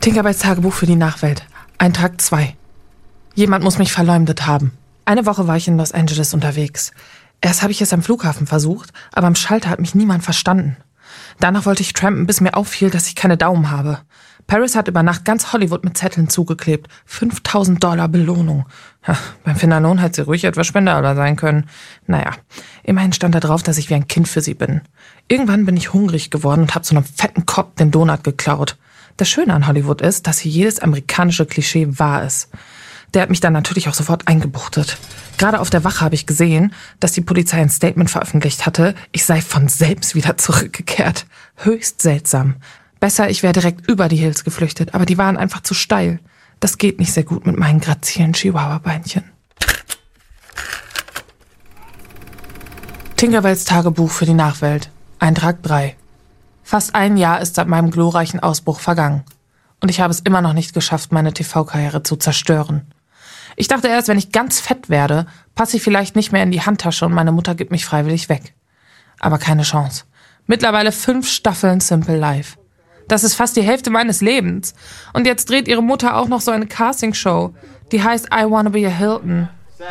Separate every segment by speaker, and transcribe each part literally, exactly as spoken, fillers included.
Speaker 1: Tinkerbells Tagebuch für die Nachwelt. Eintrag zwei. Jemand muss mich verleumdet haben. Eine Woche war ich in Los Angeles unterwegs. Erst habe ich es am Flughafen versucht, aber am Schalter hat mich niemand verstanden. Danach wollte ich trampen, bis mir auffiel, dass ich keine Daumen habe. Paris hat über Nacht ganz Hollywood mit Zetteln zugeklebt. fünftausend Dollar Belohnung. Ja, beim Finalon hätte sie ruhig etwas spendabler sein können. Naja, immerhin stand da drauf, dass ich wie ein Kind für sie bin. Irgendwann bin ich hungrig geworden und habe so einem fetten Kopf den Donut geklaut. Das Schöne an Hollywood ist, dass hier jedes amerikanische Klischee wahr ist. Der hat mich dann natürlich auch sofort eingebuchtet. Gerade auf der Wache habe ich gesehen, dass die Polizei ein Statement veröffentlicht hatte, ich sei von selbst wieder zurückgekehrt. Höchst seltsam. Besser, ich wäre direkt über die Hills geflüchtet, aber die waren einfach zu steil. Das geht nicht sehr gut mit meinen grazilen Chihuahua-Beinchen. Tinkerbells Tagebuch für die Nachwelt. Eintrag drei. Fast ein Jahr ist seit meinem glorreichen Ausbruch vergangen. Und ich habe es immer noch nicht geschafft, meine T V-Karriere zu zerstören. Ich dachte erst, wenn ich ganz fett werde, passe ich vielleicht nicht mehr in die Handtasche und meine Mutter gibt mich freiwillig weg. Aber keine Chance. Mittlerweile fünf Staffeln Simple Life. Das ist fast die Hälfte meines Lebens. Und jetzt dreht ihre Mutter auch noch so eine Castingshow, die heißt I Wanna Be a Hilton.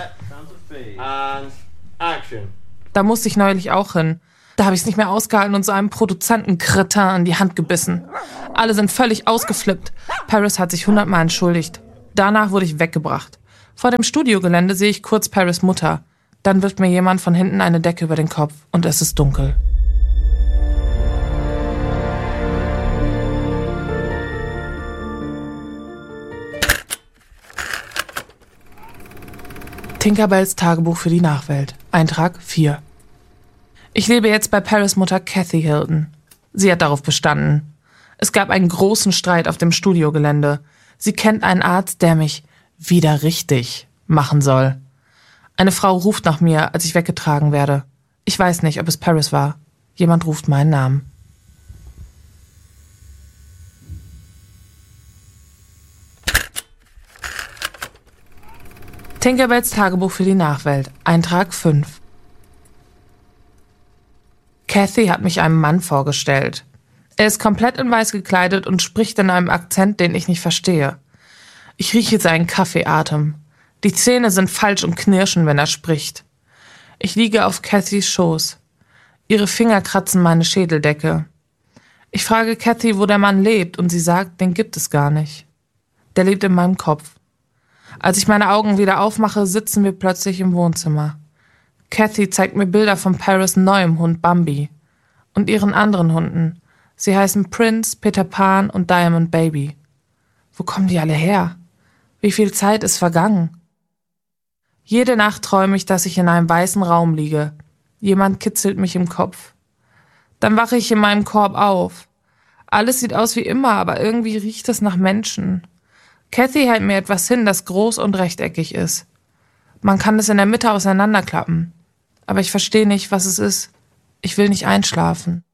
Speaker 1: Da musste ich neulich auch hin. Da habe ich es nicht mehr ausgehalten und so einem Produzenten-Kretin an die Hand gebissen. Alle sind völlig ausgeflippt. Paris hat sich hundertmal entschuldigt. Danach wurde ich weggebracht. Vor dem Studiogelände sehe ich kurz Paris' Mutter. Dann wirft mir jemand von hinten eine Decke über den Kopf und es ist dunkel. Tinkerbells Tagebuch für die Nachwelt. Eintrag vier. Ich lebe jetzt bei Paris' Mutter Kathy Hilton. Sie hat darauf bestanden. Es gab einen großen Streit auf dem Studiogelände. Sie kennt einen Arzt, der mich wieder richtig machen soll. Eine Frau ruft nach mir, als ich weggetragen werde. Ich weiß nicht, ob es Paris war. Jemand ruft meinen Namen. Tinkerbells Tagebuch für die Nachwelt. Eintrag fünf. Kathy hat mich einem Mann vorgestellt. Er ist komplett in weiß gekleidet und spricht in einem Akzent, den ich nicht verstehe. Ich rieche seinen Kaffeeatem. Die Zähne sind falsch und knirschen, wenn er spricht. Ich liege auf Kathys Schoß. Ihre Finger kratzen meine Schädeldecke. Ich frage Kathy, wo der Mann lebt, und sie sagt, den gibt es gar nicht. Der lebt in meinem Kopf. Als ich meine Augen wieder aufmache, sitzen wir plötzlich im Wohnzimmer. Kathy zeigt mir Bilder von Paris' neuem Hund Bambi und ihren anderen Hunden. Sie heißen Prince, Peter Pan und Diamond Baby. Wo kommen die alle her? Wie viel Zeit ist vergangen? Jede Nacht träume ich, dass ich in einem weißen Raum liege. Jemand kitzelt mich im Kopf. Dann wache ich in meinem Korb auf. Alles sieht aus wie immer, aber irgendwie riecht es nach Menschen. Kathy hält mir etwas hin, das groß und rechteckig ist. Man kann es in der Mitte auseinanderklappen. Aber ich verstehe nicht, was es ist. Ich will nicht einschlafen.